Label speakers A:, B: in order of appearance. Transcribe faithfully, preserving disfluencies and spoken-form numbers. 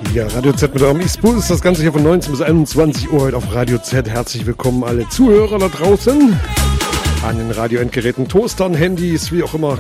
A: Ja, Radio Z mit eurem Ispo ist das Ganze hier von neunzehn bis einundzwanzig Uhr heute auf Radio Z. Herzlich willkommen alle Zuhörer da draußen. An den Radioendgeräten, Toastern, Handys, wie auch immer,